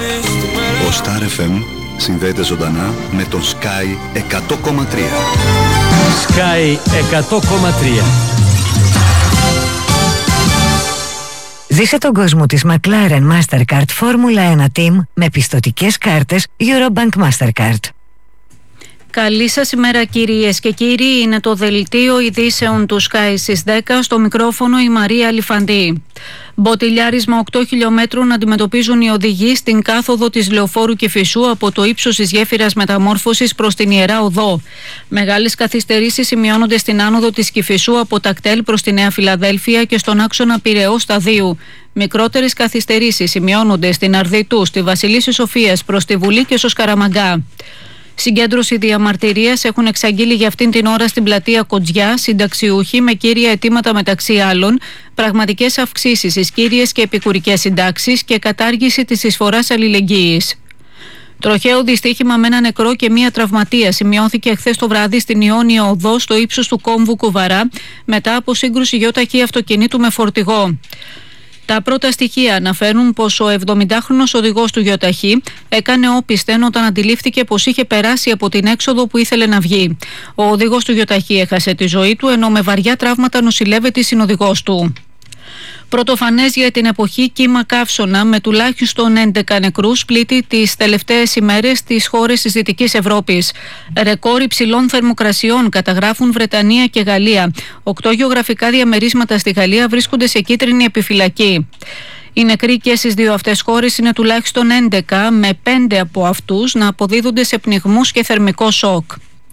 Ο Star FM συνδέεται ζωντανά με τον Sky 100,3. Sky 100,3. Ζήσε τον κόσμο της McLaren Mastercard Formula 1 Team με πιστωτικές κάρτες Eurobank Mastercard. Καλή σας ημέρα κυρίες και κύριοι, είναι το δελτίο ειδήσεων του Sky στις 10, στο μικρόφωνο η Μαρία Λιφαντή. Μποτιλιάρισμα 8 χιλιόμετρων αντιμετωπίζουν οι οδηγοί στην κάθοδο της Λεωφόρου Κηφισού από το ύψος της γέφυρας μεταμόρφωσης προς την Ιερά Οδό. Μεγάλες καθυστερήσεις σημειώνονται στην άνοδο της Κηφισού από Τακτέλ προς τη Νέα Φιλαδέλφια και στον άξονα Πειραιώς Σταδίου. Μικρότερες καθυστερήσεις σημειώνονται στην Αρδιτού, στη Βασιλίσσης Σοφίας προς τη Βουλή και στο Σκαραμαγκά. Συγκέντρωση διαμαρτυρίας έχουν εξαγγείλει για αυτήν την ώρα στην πλατεία Κοντζιά συνταξιούχοι με κύρια αιτήματα μεταξύ άλλων πραγματικές αυξήσεις στις κύριες και επικουρικές συντάξεις και κατάργηση της εισφοράς αλληλεγγύης. Τροχαίο δυστύχημα με ένα νεκρό και μία τραυματία σημειώθηκε χθες το βράδυ στην Ιόνια Οδό στο ύψος του κόμβου Κουβαρά μετά από σύγκρουση γιοταχή αυτοκινήτου με φορτηγό. Τα πρώτα στοιχεία αναφέρουν πως ο 70χρονος οδηγός του γιοταχή έκανε όπισθεν όταν αντιλήφθηκε πως είχε περάσει από την έξοδο που ήθελε να βγει. Ο οδηγός του γιοταχή έχασε τη ζωή του, ενώ με βαριά τραύματα νοσηλεύεται η συνοδηγός του. Πρωτοφανές για την εποχή κύμα καύσωνα με τουλάχιστον 11 νεκρούς πλήττει τις τελευταίες ημέρες στις χώρες της Δυτικής Ευρώπης. Ρεκόρ υψηλών θερμοκρασιών καταγράφουν Βρετανία και Γαλλία. 8 γεωγραφικά διαμερίσματα στη Γαλλία βρίσκονται σε κίτρινη επιφυλακή. Οι νεκροί και στις δύο αυτές χώρες είναι τουλάχιστον 11, με 5 από αυτούς να αποδίδονται σε πνιγμούς και θερμικό σοκ.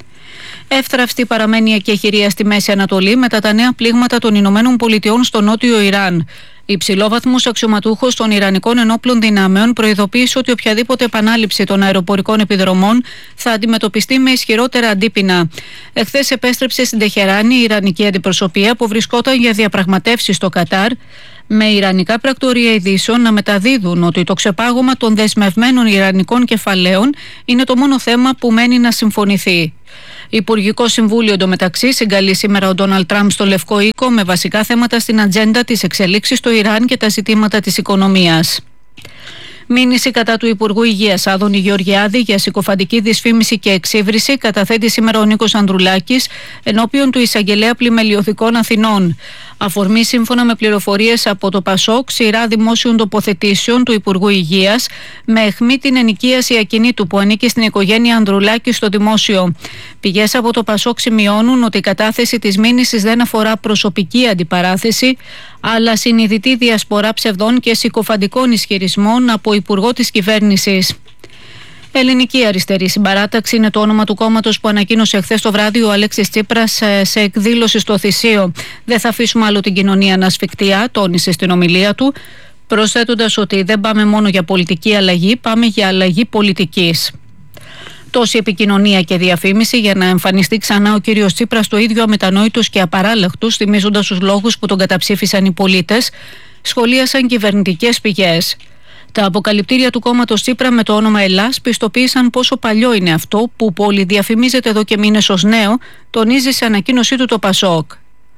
Εύθραυστη παραμένει η εκεχηρία στη Μέση Ανατολή μετά τα νέα πλήγματα των Ηνωμένων Πολιτειών στο νότιο Ιράν. Υψηλόβαθμος αξιωματούχος των Ιρανικών Ενόπλων Δυνάμεων προειδοποίησε ότι οποιαδήποτε επανάληψη των αεροπορικών επιδρομών θα αντιμετωπιστεί με ισχυρότερα αντίπεινα. Εχθές επέστρεψε στην Τεχεράνη η Ιρανική αντιπροσωπεία που βρισκόταν για διαπραγματεύσεις στο Κατάρ, με ιρανικά πρακτορία ειδήσεων να μεταδίδουν ότι το ξεπάγωμα των δεσμευμένων ιρανικών κεφαλαίων είναι το μόνο θέμα που μένει να συμφωνηθεί. Υπουργικό Συμβούλιο εντωμεταξύ συγκαλεί σήμερα ο Ντόναλντ Τραμπ στο Λευκό Οίκο με βασικά θέματα στην ατζέντα της εξελίξης στο Ιράν και τα ζητήματα της οικονομίας. Μήνυση κατά του Υπουργού Υγείας Άδωνη Γεωργιάδη για συκοφαντική δυσφήμιση και εξύβριση καταθέτει σήμερα ο Νίκος Ανδρουλάκης ενώπιον του Εισαγγελέα Πλημελιωδικών Αθηνών. Αφορμή, σύμφωνα με πληροφορίες από το ΠΑΣΟΚ, σειρά δημόσιων τοποθετήσεων του Υπουργού Υγείας με αιχμή την ενοικίαση ακινήτου που ανήκει στην οικογένεια Ανδρουλάκη στο δημόσιο. Πηγές από το ΠΑΣΟΚ σημειώνουν ότι η κατάθεση της μήνυσης δεν αφορά προσωπική αντιπαράθεση, αλλά συνειδητή διασπορά ψευδών και συκοφαντικών ισχυρισμών από υπουργό της κυβέρνησης. Ελληνική Αριστερή Συμπαράταξη είναι το όνομα του κόμματος που ανακοίνωσε χθες το βράδυ ο Αλέξης Τσίπρας σε εκδήλωση στο Θησείο. Δεν θα αφήσουμε άλλο την κοινωνία να ασφικτιά, τόνισε στην ομιλία του, προσθέτοντας ότι δεν πάμε μόνο για πολιτική αλλαγή, πάμε για αλλαγή πολιτικής. Τόση επικοινωνία και διαφήμιση για να εμφανιστεί ξανά ο κύριος Τσίπρας το ίδιο αμετανόητος και απαράλλαχτος, θυμίζοντας τους λόγους που τον καταψήφισαν οι πολίτες, σχολίασαν κυβερνητικές πηγές. Τα αποκαλυπτήρια του κόμματος Τσίπρα με το όνομα Ελλάς πιστοποίησαν πόσο παλιό είναι αυτό που πολυδιαφημίζεται εδώ και μήνες ως νέο, τονίζει σε ανακοίνωσή του το ΠΑΣΟΚ.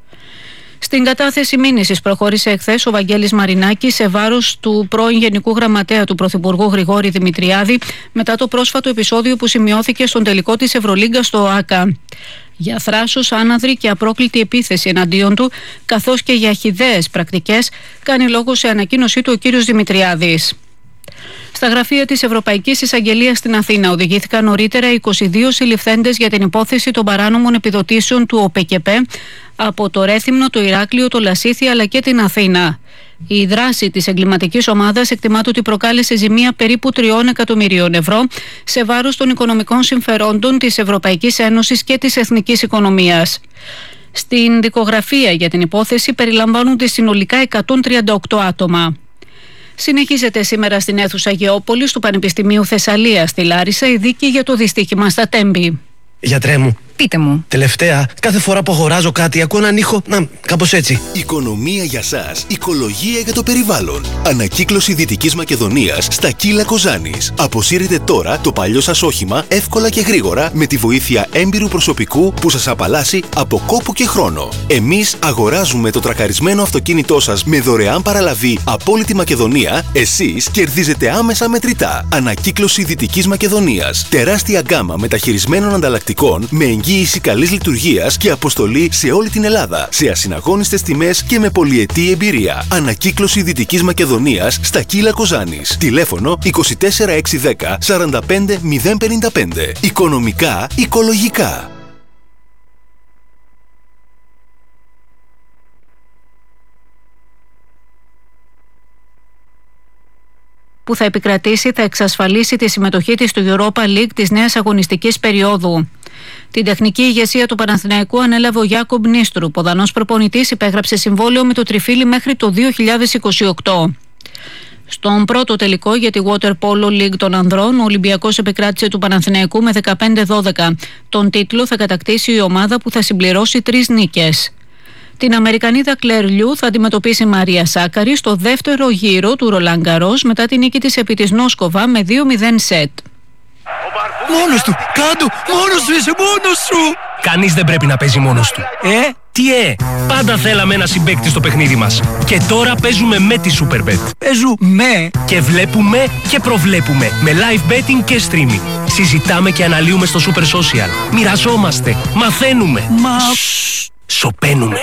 Στην κατάθεση μήνυσης προχώρησε εχθές ο Βαγγέλης Μαρινάκης σε βάρος του πρώην Γενικού Γραμματέα του Πρωθυπουργού Γρηγόρη Δημητριάδη μετά το πρόσφατο επεισόδιο που σημειώθηκε στον τελικό της Ευρωλίγκα στο ΟΑΚΑ. Για θράσος, άναδρη και απρόκλητη επίθεση εναντίον του, καθώς και για χυδαίες πρακτικές, κάνει λόγο σε ανακοίνωσή του ο κύριος Δημητριάδης. Στα γραφεία της Ευρωπαϊκής Εισαγγελίας στην Αθήνα οδηγήθηκαν νωρίτερα 22 συλληφθέντες για την υπόθεση των παράνομων επιδοτήσεων του ΟΠΕΚΕΠΕ από το Ρέθυμνο, το Ηράκλειο, το Λασίθι αλλά και την Αθήνα. Η δράση της εγκληματικής ομάδας εκτιμάται ότι προκάλεσε ζημία περίπου 3 εκατομμυρίων ευρώ σε βάρος των οικονομικών συμφερόντων της Ευρωπαϊκής Ένωσης και της εθνικής οικονομίας. Στην δικογραφία για την υπόθεση περιλαμβάνονται συνολικά 138 άτομα. Συνεχίζεται σήμερα στην αίθουσα Γεώπολης του Πανεπιστημίου Θεσσαλίας στη Λάρισα η δίκη για το δυστύχημα στα Τέμπη. Γιατρέ μου, Πείτε μου. Τελευταία, κάθε φορά που αγοράζω κάτι, ακούω έναν ήχο. Να, κάπως έτσι. Οικονομία για σας, οικολογία για το περιβάλλον. Ανακύκλωση Δυτικής Μακεδονίας στα Κύλα Κοζάνης. Αποσύρετε τώρα το παλιό σας όχημα εύκολα και γρήγορα με τη βοήθεια έμπειρου προσωπικού που σας απαλλάσσει από κόπο και χρόνο. Εμείς αγοράζουμε το τρακαρισμένο αυτοκίνητό σας με δωρεάν παραλαβή από όλη τη Μακεδονία. Εσείς κερδίζετε άμεσα μετρητά. Ανακύκλωση Δυτικής Μακεδονίας. Τεράστια γκάμα μεταχειρισμένων ανταλλακτικών με εγγύηση καλής λειτουργίας και αποστολή σε όλη την Ελλάδα. Σε ασυναγώνιστες τιμές και με πολυετή εμπειρία. Ανακύκλωση Δυτικής Μακεδονίας στα Κύλα Κοζάνης. Τηλέφωνο 24610 45 055. Οικονομικά, οικολογικά. Που θα επικρατήσει θα εξασφαλίσει τη συμμετοχή της στο Europa League της νέας αγωνιστικής περίοδου. Την τεχνική ηγεσία του Παναθηναϊκού ανέλαβε ο Γιάκομπ Νίστρου. Ο Δανός προπονητής υπέγραψε συμβόλαιο με το Τριφύλι μέχρι το 2028. Στον πρώτο τελικό για τη Water Polo League των ανδρών, ο Ολυμπιακός επικράτησε του Παναθηναϊκού με 15-12. Τον τίτλο θα κατακτήσει η ομάδα που θα συμπληρώσει 3 νίκες. Την Αμερικανίδα Κλέρ Λιού θα αντιμετωπίσει η Μαρία Σάκαρη στο δεύτερο γύρο του Ρολάν Γκαρός μετά την νίκη της επί της Νόσκοβα με 2-0 σετ. Μόνος του! Κάντο! Μόνος σου είσαι! Μόνος σου! Κανείς δεν πρέπει να παίζει μόνος του. Τι πάντα θέλαμε ένα συμπαίκτη στο παιχνίδι μας. Και τώρα παίζουμε με τη Superbet. Παίζουμε! Και βλέπουμε και προβλέπουμε. Με live betting και streaming. Συζητάμε και αναλύουμε στο Super Social. Μοιραζόμαστε. Μαθαίνουμε. Σωπαίνουμε.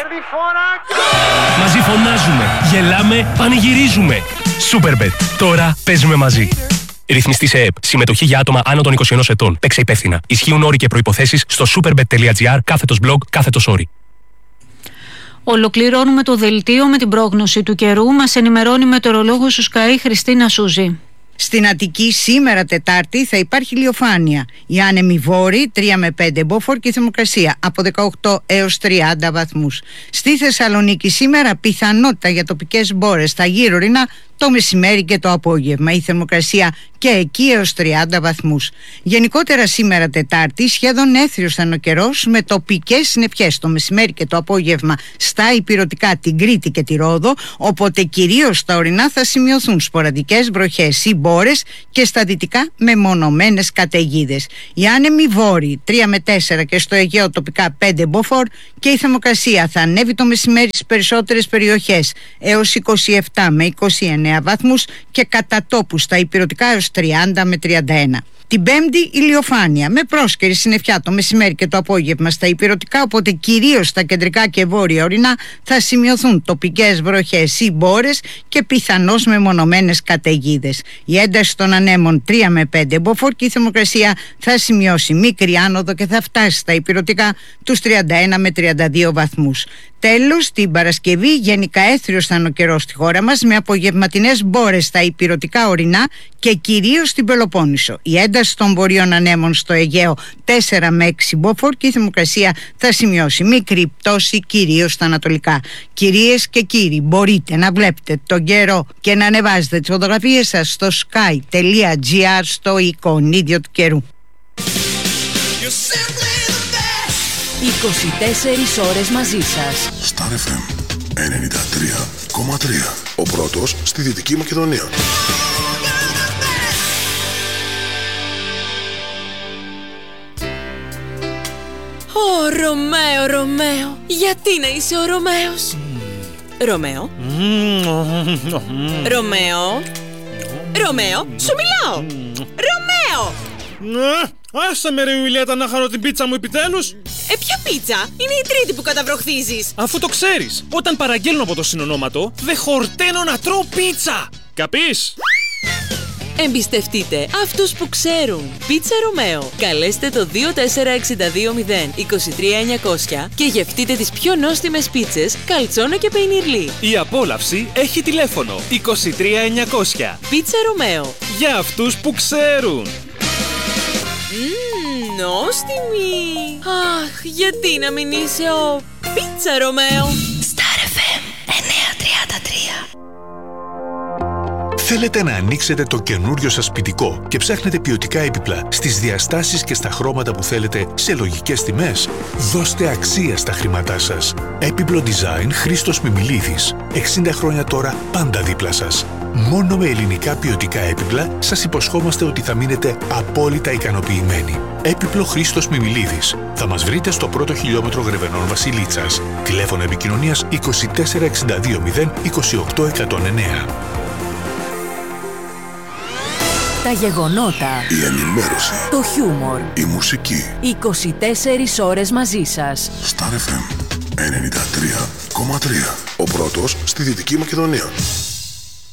Μαζί φωνάζουμε. Γελάμε. Πανηγυρίζουμε. Superbet. Τώρα παίζουμε μαζί. Ρυθμιστή σε ΕΕΠ. Συμμετοχή για άτομα άνω των 21 ετών. Παίξε υπεύθυνα. Ισχύουν όροι και προϋποθέσεις στο superbet.gr/blog/όροι. Ολοκληρώνουμε το δελτίο με την πρόγνωση του καιρού. Μας ενημερώνει η μετεωρολόγος του Sky Χριστίνα Σούζη. Στην Αττική σήμερα Τετάρτη θα υπάρχει ηλιοφάνεια. Οι άνεμοι βόρειοι 3 με 5 μποφόρ και η θερμοκρασία από 18 έως 30 βαθμούς. Στη Θεσσαλονίκη σήμερα πιθανότητα για τοπικές μπόρες στα γύρω-ρινά το μεσημέρι και το απόγευμα. Η θερμοκρασία και εκεί έως 30 βαθμούς. Γενικότερα σήμερα Τετάρτη σχεδόν έθριος θα είναι ο καιρός με τοπικές συννεφιές το μεσημέρι και το απόγευμα στα ηπειρωτικά, την Κρήτη και τη Ρόδο, οπότε κυρίως στα ορεινά θα σημειωθούν σποραδικές βροχές ή μπόρες και στα δυτικά μεμονωμένες καταιγίδες. Οι άνεμοι βόρειοι 3 με 4 και στο Αιγαίο τοπικά 5 μποφόρ και η θερμοκρασία θα ανέβει το μεσημέρι στις περισσότερες περιοχές έως 27 με 29 βαθμούς και κατά τόπου στα ηπειρωτικά έως 30 με 31. Την Πέμπτη ηλιοφάνεια με πρόσκαιρη συννεφιά το μεσημέρι και το απόγευμα στα ηπειρωτικά, οπότε κυρίως στα κεντρικά και βόρεια ορεινά θα σημειωθούν τοπικές βροχές ή μπόρες και πιθανώς μεμονωμένες καταιγίδες. Η ένταση των ανέμων 3 με 5 μποφόρ και η θερμοκρασία θα σημειώσει μικρή άνοδο και θα φτάσει στα ηπειρωτικά τους 31 με 32 βαθμούς. Τέλος, την Παρασκευή γενικά έθριος θα είναι ο καιρός στη χώρα μας με απογευματινές μπόρες στα ηπειρωτικά ορεινά και κυρίως στην Πελοπόννησο. Η ένταση των βορείων ανέμων στο Αιγαίο 4 με 6 μποφόρ και η θερμοκρασία θα σημειώσει μικρή πτώση κυρίως στα ανατολικά. Κυρίες και κύριοι, μπορείτε να βλέπετε τον καιρό και να ανεβάζετε τις φωτογραφίες σας στο sky.gr στο εικονίδιο του καιρού. 24 ώρες μαζί σας. Star FM 93,3. Ο πρώτος στη Δυτική Μακεδονία. Ρωμαίο, γιατί να είσαι ο Ρωμαίος? Ρωμαίο, σου μιλάω. Ρωμαίο! Άσε με ρε Ιουλιέτα να χαρώ την πίτσα μου επιτέλους. Ποια πίτσα? Είναι η τρίτη που καταβροχθίζεις. Αφού το ξέρεις, όταν παραγγέλνω από το συνονόματο, δεν χορταίνω να τρώω πίτσα. Καπείς? Εμπιστευτείτε αυτούς που ξέρουν. Πίτσα Ρωμαίο. Καλέστε το 24620 23900 και γευτείτε τις πιο νόστιμες πίτσες καλτσόνο και πεϊνιρλί. Η απόλαυση έχει τηλέφωνο 23900. Πίτσα Ρωμαίο. Για αυτούς που ξέρουν. Νόστιμη. Αχ, γιατί να μην είσαι ο Πίτσα Ρωμαίο. Star FM 933. Θέλετε να ανοίξετε το καινούριο σας σπιτικό και ψάχνετε ποιοτικά έπιπλα στις διαστάσεις και στα χρώματα που θέλετε σε λογικές τιμές? Δώστε αξία στα χρήματά σας. Έπιπλο Design Χρήστος Μιμιλίδης. 60 χρόνια τώρα πάντα δίπλα σας. Μόνο με ελληνικά ποιοτικά έπιπλα σας υποσχόμαστε ότι θα μείνετε απόλυτα ικανοποιημένοι. Έπιπλο Χρήστος Μιμιλίδης. Θα μας βρείτε στο πρώτο χιλιόμετρο Γρεβενών Βασιλίτσας. Τηλέφωνο επικοινωνίας 2462 0 28 109. Τα γεγονότα, Η ενημέρωση, το χιούμορ, η μουσική. 24 ώρες μαζί σας. Star FM 93,3. Ο πρώτος στη Δυτική Μακεδονία.